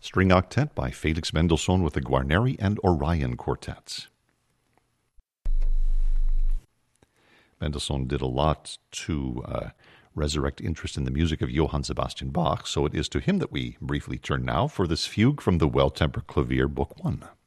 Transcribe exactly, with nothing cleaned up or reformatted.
String Octet by Felix Mendelssohn with the Guarneri and Orion Quartets. Mendelssohn did a lot to uh, resurrect interest in the music of Johann Sebastian Bach, so it is to him that we briefly turn now for this fugue from the Well-Tempered Clavier, Book One.